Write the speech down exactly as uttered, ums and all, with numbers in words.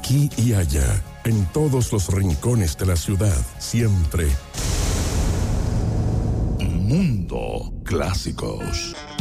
aquí y allá, en todos los rincones de la ciudad, siempre. Mundo Clásicos.